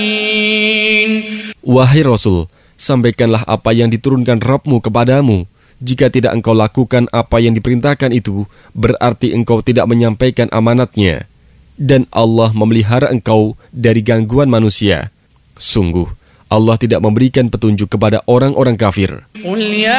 Wahai Rasul, sampaikanlah apa yang diturunkan Rabb-mu kepadamu. Jika tidak engkau lakukan apa yang diperintahkan itu, berarti engkau tidak menyampaikan amanatnya. Dan Allah memelihara engkau dari gangguan manusia. Sungguh, Allah tidak memberikan petunjuk kepada orang-orang kafir.